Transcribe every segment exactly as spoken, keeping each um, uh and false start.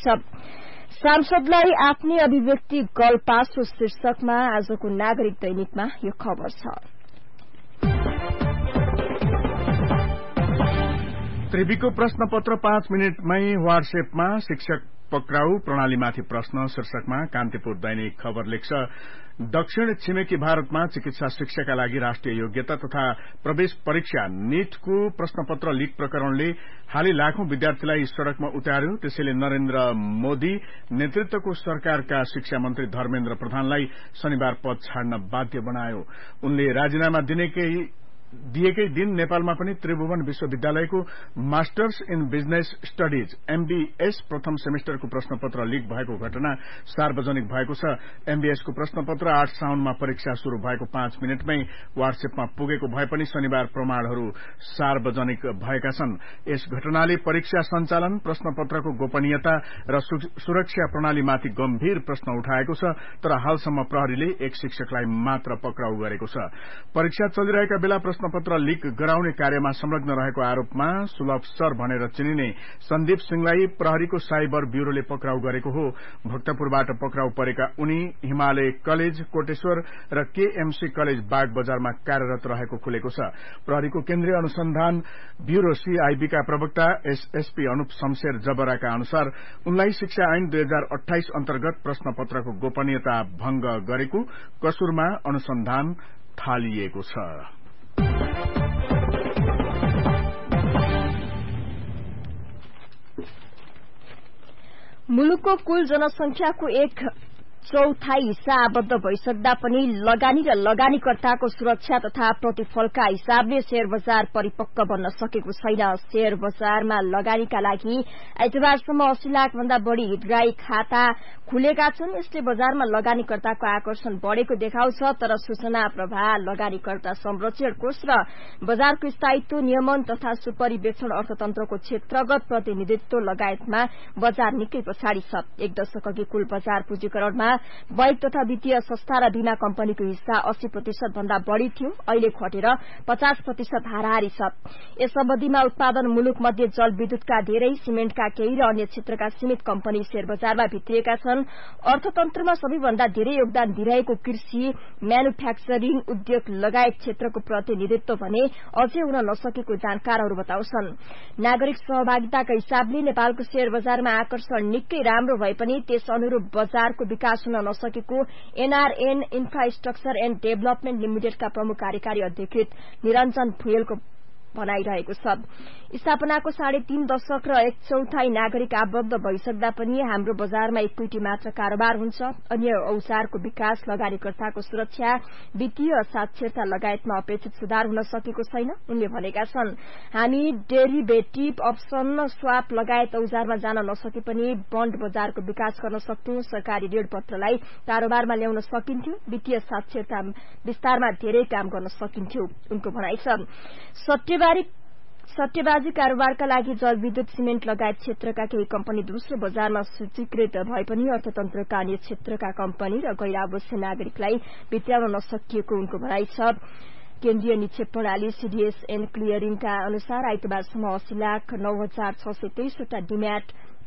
छ। सांसदलाई आफ्नै अभिव्यक्ति गलपासो शीर्षकमा आजको नागरिक दैनिकमा यो खबर छ। त्रिवीको प्रश्नपत्र पाँच मिनटमै व्हाट्सएपमा शिक्षक पक्राउ प्रणालीमाथि प्रश्न शीर्षकमा कान्तिपुर दैनिक खबर लेख्छ। दक्षिण छिमेकी भारतमा चिकित्सा शिक्षाका लागि राष्ट्रिय योग्यता तथा प्रवेश परीक्षा नीटको प्रश्नपत्र लीक प्रकरणले हालै लाखौं विद्यार्थीलाई सड़कमा उतार्यो। त्यसैले नरेन्द्र मोदी नेतृत्वको सरकारका शिक्षा मन्त्री धर्मेन्द्र प्रधानलाई शनिबार पद छाड्न बाध्य बनायो। उनले राजीनामा दिनेकै दिएकै दिन नेपालमा पनि त्रिभुवन विश्वविद्यालयको masters in business studies MBS प्रथम सेमेस्टरको प्रश्नपत्र लीक भएको घटना सार्वजनिक भएको छ। एमबीएसको प्रश्नपत्र आठ साउनमा परीक्षा शुरू भएको पाँच मिनटमै व्हाट्सएपमा पुगेको भए पनि शनिबार प्रमाणहरू सार्वजनिक भएका छन्। यस घटनाले परीक्षा सञ्चालन, प्रश्नपत्रको गोपनीयता र सुरक्षा प्रणालीमाथि गम्भीर प्रश्न उठाएको छ। तर हालसम्म प्रहरीले एक शिक्षकलाई मात्र पक्राउ गरेको छ। परीक्षा चलिरहेका बेला प्रश्नपत्र लीक गराउने कार्यमा संलग्न रहेको आरोपमा सुलभ सर भनेर चिनिने सन्दीप सिंहलाई प्रहरीको साइबर ब्यूरोले पक्राउ गरेको हो। भक्तपुरबाट पक्राउ परेका उनी हिमालय कलेज कोटेश्वर र केएमसी कलेज बाग बजारमा कार्यरत रहेको खुलेको छ। प्रहरीको केन्द्रीय अनुसन्धान ब्यूरो सीआईबीका प्रवक्ता एसएसपी अनुप शमशेर जबराका अनुसार उनलाई शिक्षा ऐन दुई हजार अठाइस अन्तर्गत प्रश्नपत्रको गोपनीयता भंग गरेको कसुरमा अनुसन्धान थालिएको छ। मुलुकको कुल जनसंख्याको एक चौथाई हिस्सा आबद्ध भइसक्दा पनि लगानी र लगानीकर्ताको सुरक्षा तथा प्रतिफलका हिसाबले शेयर बजार परिपक्व बन्न सकेको छैन। शेयर बजारमा लगानीका लागि आइतबारसम्म अस्सी लाख भन्दा बढ़ी हितग्राही खाता खुलेका छन्। यसले बजारमा लगानीकर्ताको आकर्षण बढ़ेको देखाउँछ। तर सूचना प्रवाह, लगानीकर्ता संरक्षण कोष र बजारको स्थायित्व नियमन तथा सुपरिवेक्षण अर्थतन्त्रको क्षेत्रगत प्रतिनिधित्व लगायतमा बजार निकै पछाडि छ। एक दशक अघि कुल बजार पुँजीकरणमा बैंक तथा वित्तीय संस्था र बीमा कम्पनीको हिस्सा अस्सी प्रतिशत भन्दा बढ़ी थियो। अहिले घटेर पचास प्रतिशत हाराहारी छ। यस अवधिमा उत्पादन मुलुक मध्ये जलविद्युतका धेरै, सिमेन्टका केही र अन्य क्षेत्रका सीमित कम्पनी शेयर बजारमा भित्रिएका छन्। अर्थतन्त्रमा सबैभन्दा धेरै योगदान दिइरहेको कृषि, म्यानुफ्याक्चरिङ, उद्योग लगायत क्षेत्रको प्रतिनिधित्व भने अझै हुन नसकेको जानकारहरू बताउँछन्। नागरिक सहभागिताका हिसाबले नेपालको शेयर बजारमा आकर्षण निकै राम्रो भए पनि त्यस अनुरूप बजारको विकास हुन नसकेको एनआरएन इन्फ्रास्ट्रक्चर एण्ड डेभलपमेन्ट लिमिटेडका प्रमुख कार्यकारी अधिकृत निरञ्जन भुजेलको भनाइरहेको छ। स्थापनाको साढे तीन दशक र एक चौथाई नागरिक आबद्ध भइसक्दा पनि हाम्रो बजारमा इक्विटी मात्र कारोबार हुन्छ। अन्य औजारको विकास, लगानीकर्ताको सुरक्षा, वित्तीय साक्षरता लगायतमा अपेक्षित सुधार हुन सकेको छैन उनले भनेका छन्। हामी डेरिभेटिभ, अप्सन, स्वाप लगायत औजारमा जान नसके पनि बन्ड बजारको विकास गर्न सक्थ्यौं। सरकारी ऋण पत्रलाई कारोबारमा ल्याउन सकिन्थ्यो। वित्तीय साक्षरता विस्तारमा धेरै काम गर्न सकिन्थ्यो उनको भनाइ छ। सट्टेबारी सट्टेबाजी कारोबारका लागि जलविद्युत, सिमेन्ट लगायत क्षेत्रका केही कम्पनी दोस्रो बजारमा सूचीकृत भए पनि अर्थतन्त्रका अन्य क्षेत्रका कम्पनी र गैर आवश्यक नागरिकलाई भित्र्याउन नसकिएको उनको भनाइ छ। केन्द्रीय निक्षेप प्रणाली सीडीएसएन क्लियरिङका अनुसार आइतबारसम्म अस्सी लाख नौ हजार छ सय तेइसवटा डिम्याट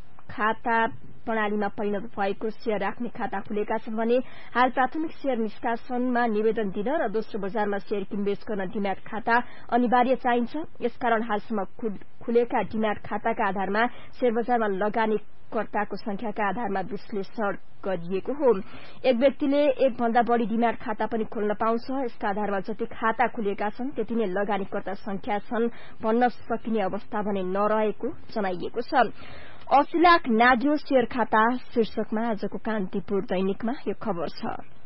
खाता प्रणालीमा परिणत भएको शेयर राख्ने खाता खुलेका छन् भने हाल प्राथमिक शेयर निष्कासनमा निवेदन दिन र दोस्रो बजारमा शेयर किनबेच गर्न डिम्याट खाता अनिवार्य चाहिन्छ। यसकारण हालसम्म खुलेका डिम्याट खाताका आधारमा शेयर बजारमा लगानीकर्ताको संख्याका आधारमा विश्लेषण गरिएको हो। एक व्यक्तिले एक भन्दा बढ़ी डिम्याट खाता पनि खोल्न पाउँछ। यसका आधारमा जति खाता खुलेका छन् त्यति नै लगानीकर्ता संख्या छन् भन्न सकिने अवस्था भने नरहेको जनाइएको छ। अस्सी लाख नाग्यो शेयर खाता शीर्षकमा आजको कान्तिपुर दैनिकमा यो खबर छ।